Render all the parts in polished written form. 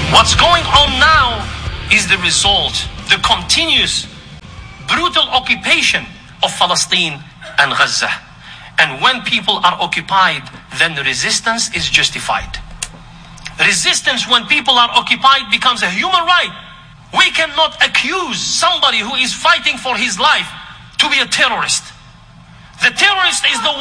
What's going on now is the result, the continuous brutal occupation of Palestine and Gaza. And when people are occupied, then the resistance is justified. Resistance when people are occupied becomes a human right. We cannot accuse somebody who is fighting for his life to be a terrorist. The terrorist is the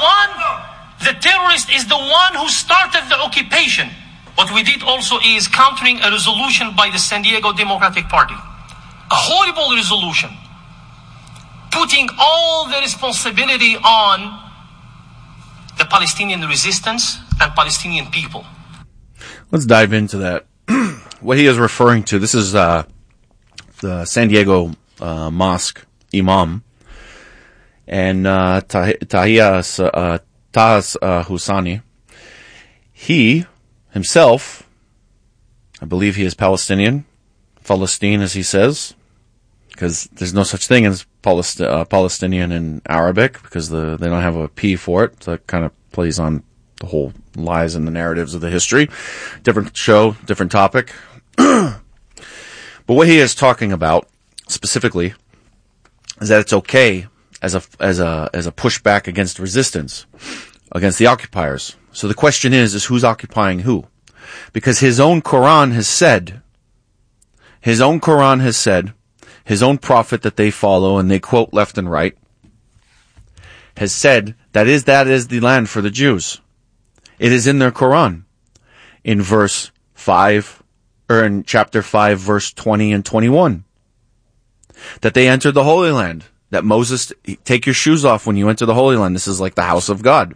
one who started the occupation. What we did also is countering a resolution by the San Diego Democratic Party. A horrible resolution, putting all the responsibility on the Palestinian resistance and Palestinian people. Let's dive into that. What he is referring to, this is the San Diego Mosque Imam, and Taha Husseini. He himself, I believe he is Palestinian, Palestine as he says, because there's no such thing as Palestinian in Arabic, because they don't have a P for it, so it kind of plays on the whole lies and the narratives of the history. Different show, different topic. But what he is talking about specifically is that it's okay as a pushback against resistance, against the occupiers. So the question is who's occupying who? Because his own Quran has said, his own prophet that they follow and they quote left and right, has said that is the land for the Jews. It is in their Quran, in verse 5, or in chapter 5, verse 20 and 21, that they entered the Holy Land. That Moses, take your shoes off when you enter the Holy Land. This is like the house of God.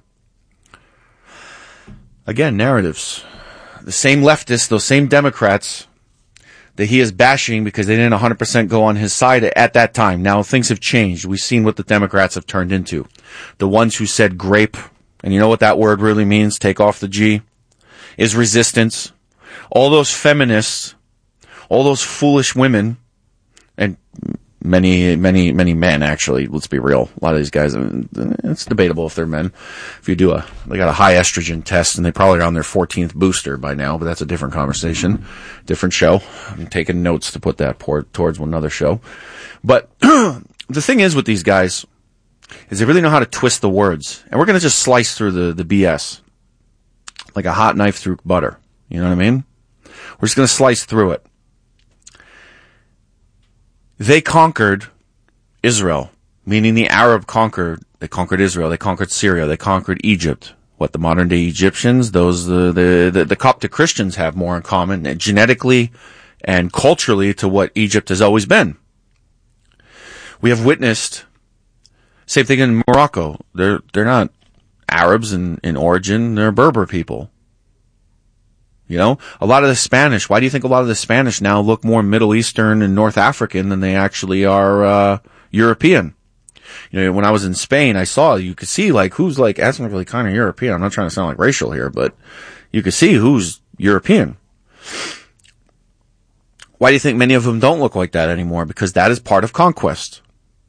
Again, narratives. The same leftists, those same Democrats that he is bashing because they didn't 100% go on his side at that time. Now things have changed. We've seen what the Democrats have turned into. The ones who said grape, and you know what that word really means, take off the G, is resistance. All those feminists, all those foolish women, and many men, actually, let's be real. A lot of these guys, it's debatable if they're men. If you do they got a high estrogen test and they probably are on their 14th booster by now, but that's a different conversation, different show. I'm taking notes to put that towards another show. But the thing is with these guys is they really know how to twist the words. And we're going to just slice through the BS like a hot knife through butter. You know what I mean? We're just going to slice through it. They conquered Israel, meaning the Arab conquered Israel, they conquered Syria, they conquered Egypt. What the modern day Egyptians, the Coptic Christians have more in common genetically and culturally to what Egypt has always been. We have witnessed, same thing in Morocco. They're not Arabs in origin, they're Berber people. You know, a lot of the Spanish, why do you think a lot of the Spanish now look more Middle Eastern and North African than they actually are European? You know, when I was in Spain, you could see like who's like ethnically kind of European. I'm not trying to sound like racial here, but you could see who's European. Why do you think many of them don't look like that anymore? Because that is part of conquest.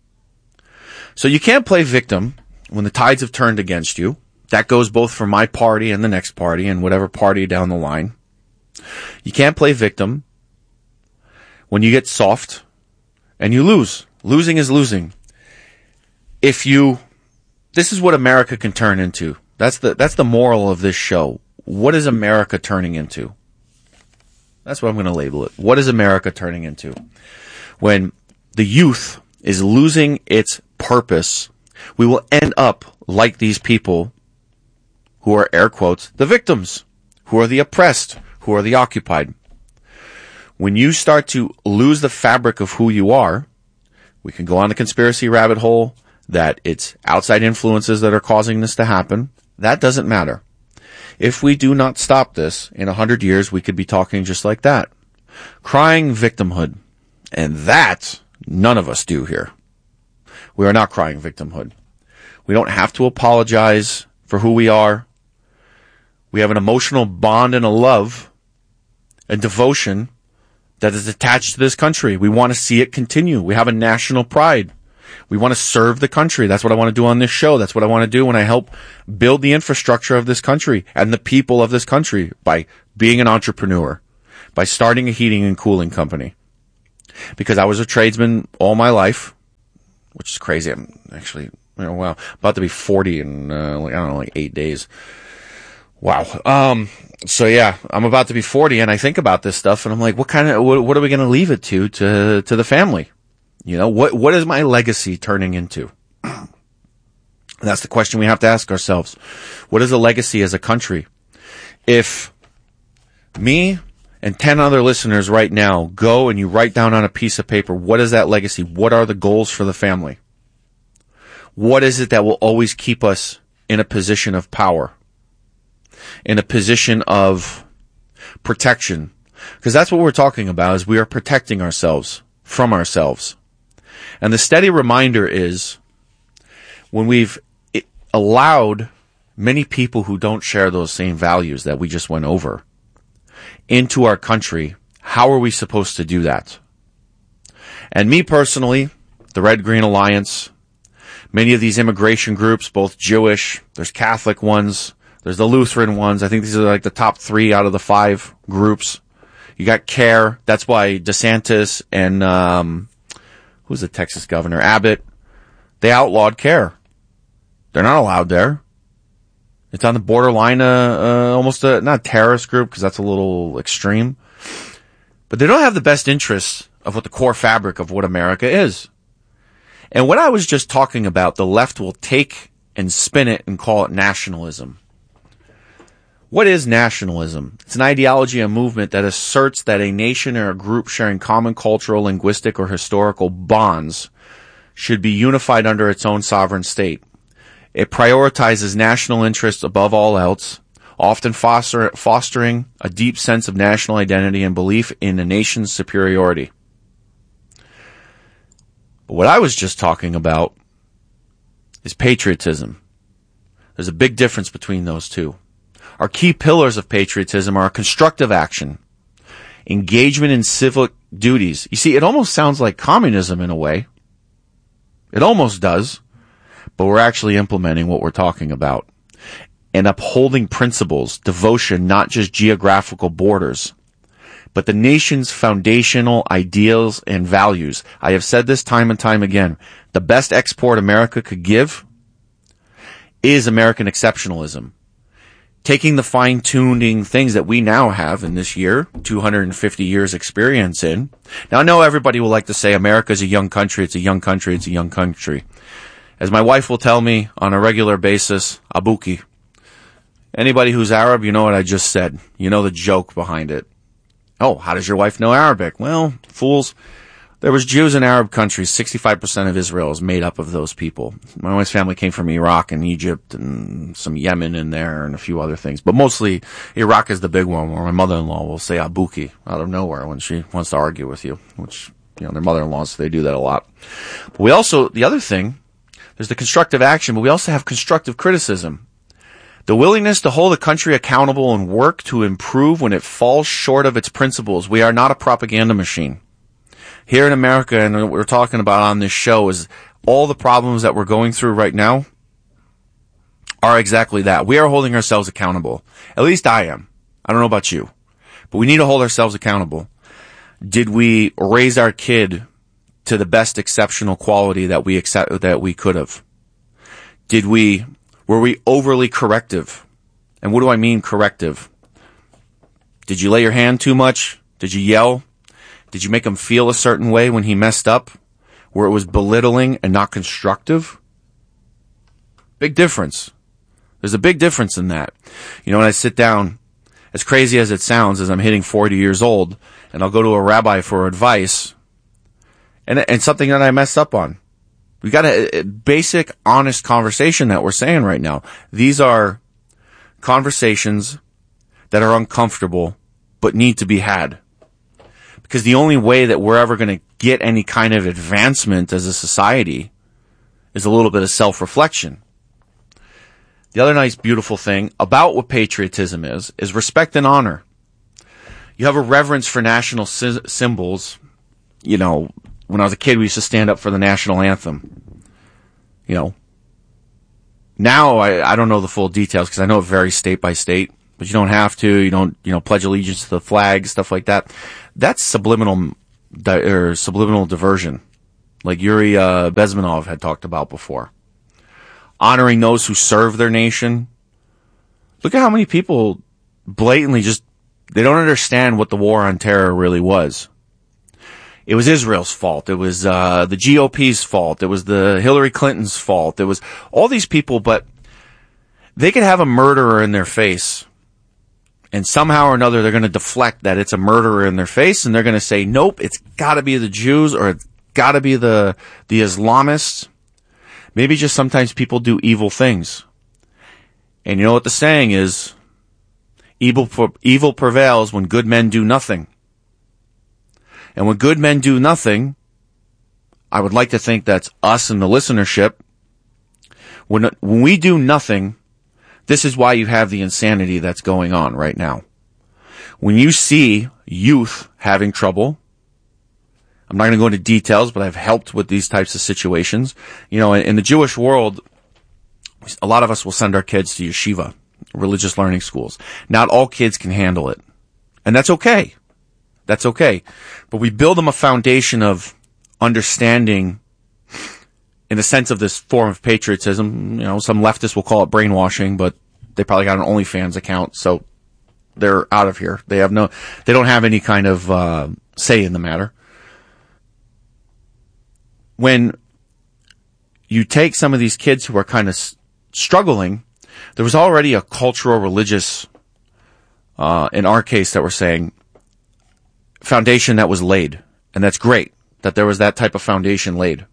So you can't play victim when the tides have turned against you. That goes both for my party and the next party and whatever party down the line. You can't play victim when you get soft and you lose. Losing is losing. This is what America can turn into. That's the moral of this show. What is America turning into? That's what I'm going to label it. What is America turning into? When the youth is losing its purpose, we will end up like these people who are, air quotes, the victims, who are the oppressed, who are the occupied. When you start to lose the fabric of who you are, we can go on the conspiracy rabbit hole, that it's outside influences that are causing this to happen. That doesn't matter. If we do not stop this, in 100 years, we could be talking just like that. Crying victimhood. And that, none of us do here. We are not crying victimhood. We don't have to apologize for who we are. We have an emotional bond and a love and devotion that is attached to this country. We want to see it continue. We have a national pride. We want to serve the country. That's what I want to do on this show. That's what I want to do when I help build the infrastructure of this country and the people of this country by being an entrepreneur, by starting a heating and cooling company. Because I was a tradesman all my life, which is crazy. I'm actually, about to be 40 in, like 8 days. Wow. So yeah, I'm about to be 40 and I think about this stuff and I'm like, what are we going to leave it to the family? What is my legacy turning into? That's the question we have to ask ourselves. What is a legacy as a country? If me and 10 other listeners right now go and you write down on a piece of paper, what is that legacy? What are the goals for the family? What is it that will always keep us in a position of power? In a position of protection? Because that's what we're talking about, is we are protecting ourselves from ourselves. And the steady reminder is when we've allowed many people who don't share those same values that we just went over into our country, how are we supposed to do that? And me personally, the Red Green Alliance, many of these immigration groups, both Jewish, there's Catholic ones, there's the Lutheran ones. I think these are like the top 3 out of the 5 groups. You got CARE. That's why DeSantis and, who's the Texas governor? Abbott. They outlawed CARE. They're not allowed there. It's on the borderline, almost not a terrorist group, because that's a little extreme. But they don't have the best interests of what the core fabric of what America is. And what I was just talking about, the left will take and spin it and call it nationalism. What is nationalism? It's an ideology and movement that asserts that a nation or a group sharing common cultural, linguistic, or historical bonds should be unified under its own sovereign state. It prioritizes national interests above all else, often fostering a deep sense of national identity and belief in a nation's superiority. But what I was just talking about is patriotism. There's a big difference between those two. Our key pillars of patriotism are constructive action, engagement in civic duties. You see, it almost sounds like communism in a way. It almost does. But we're actually implementing what we're talking about. And upholding principles, devotion, not just geographical borders, but the nation's foundational ideals and values. I have said this time and time again. The best export America could give is American exceptionalism. Taking the fine-tuning things that we now have in this year, 250 years experience in. Now, I know everybody will like to say America's a young country, it's a young country, it's a young country. As my wife will tell me on a regular basis, Abuki. Anybody who's Arab, you know what I just said. You know the joke behind it. Oh, how does your wife know Arabic? Well, fools. There was Jews in Arab countries. 65% of Israel is made up of those people. My wife's family came from Iraq and Egypt and some Yemen in there and a few other things. But mostly Iraq is the big one where my mother-in-law will say Abuki out of nowhere when she wants to argue with you, which, their mother-in-laws, they do that a lot. But we also, the other thing, there's the constructive action, but we also have constructive criticism. The willingness to hold a country accountable and work to improve when it falls short of its principles. We are not a propaganda machine. Here in America, and what we're talking about on this show, is all the problems that we're going through right now are exactly that. We are holding ourselves accountable. At least I am. I don't know about you. But we need to hold ourselves accountable. Did we raise our kid to the best exceptional quality that we could have? Were we overly corrective? And what do I mean corrective? Did you lay your hand too much? Did you yell? Did you make him feel a certain way when he messed up? Where it was belittling and not constructive? Big difference. There's a big difference in that. When I sit down, as crazy as it sounds, as I'm hitting 40 years old, and I'll go to a rabbi for advice, and something that I messed up on. We got a basic, honest conversation that we're saying right now. These are conversations that are uncomfortable, but need to be had. Because the only way that we're ever going to get any kind of advancement as a society is a little bit of self-reflection. The other nice, beautiful thing about what patriotism is respect and honor. You have a reverence for national symbols. When I was a kid, we used to stand up for the national anthem. Now I don't know the full details because I know it varies state by state. but you don't have to. You don't, pledge allegiance to the flag, stuff like that. That's subliminal diversion, like Yuri Bezmenov had talked about before. Honoring those who serve their nation. Look at how many people blatantly they don't understand what the war on terror really was. It was Israel's fault. It was the GOP's fault. It was the Hillary Clinton's fault. It was all these people, but they could have a murderer in their face, and somehow or another they're going to deflect that it's a murderer in their face, and they're going to say, nope, it's got to be the Jews, or it's got to be the Islamists. Maybe just sometimes people do evil things. And you know what the saying is? Evil prevails when good men do nothing. And when good men do nothing, I would like to think that's us and the listenership. When we do nothing, this is why you have the insanity that's going on right now. When you see youth having trouble, I'm not going to go into details, but I've helped with these types of situations. In the Jewish world, a lot of us will send our kids to yeshiva, religious learning schools. Not all kids can handle it. And that's okay. That's okay. But we build them a foundation of understanding in the sense of this form of patriotism. Some leftists will call it brainwashing, but they probably got an OnlyFans account, so they're out of here. They don't have any kind of say in the matter. When you take some of these kids who are kind of struggling, there was already a cultural, religious, in our case that we're saying, foundation that was laid. And that's great that there was that type of foundation laid.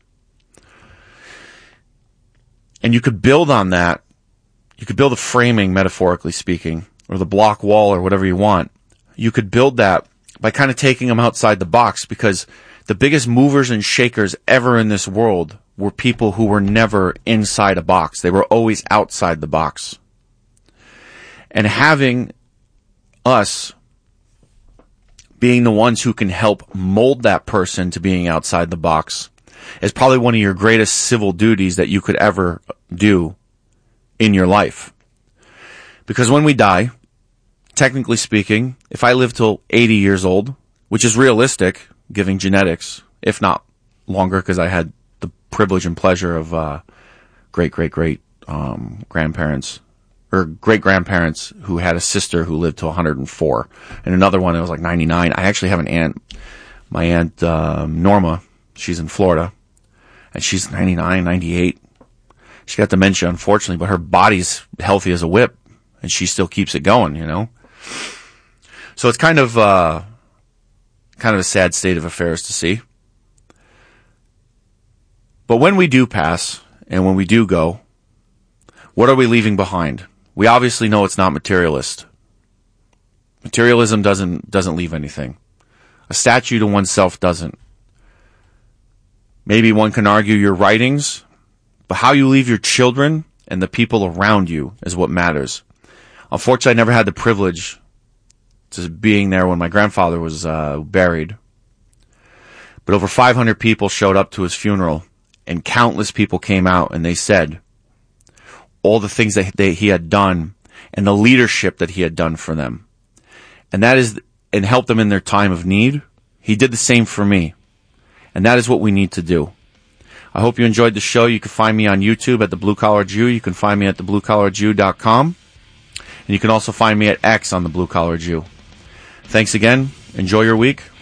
And you could build on that. You could build a framing, metaphorically speaking, or the block wall or whatever you want. You could build that by kind of taking them outside the box, because the biggest movers and shakers ever in this world were people who were never inside a box. They were always outside the box. And having us being the ones who can help mold that person to being outside the box is probably one of your greatest civil duties that you could ever do in your life. Because when we die, technically speaking, if I live till 80 years old, which is realistic, given genetics, if not longer, because I had the privilege and pleasure of grandparents or great-grandparents who had a sister who lived to 104, and another one that was like 99. I actually have an aunt, my aunt Norma. She's in Florida, and she's 99, 98. She got dementia, unfortunately, but her body's healthy as a whip, and she still keeps it going, So it's kind of a sad state of affairs to see. But when we do pass, and when we do go, what are we leaving behind? We obviously know it's not materialist. Materialism doesn't leave anything. A statue to oneself doesn't. Maybe one can argue your writings, but how you leave your children and the people around you is what matters. Unfortunately, I never had the privilege to being there when my grandfather was buried. But over 500 people showed up to his funeral, and countless people came out and they said all the things that he had done and the leadership that he had done for them. And helped them in their time of need. He did the same for me. And that is what we need to do. I hope you enjoyed the show. You can find me on YouTube at The Blue Collar Jew. You can find me at thebluecollarjew.com. And you can also find me at X on The Blue Collar Jew. Thanks again. Enjoy your week.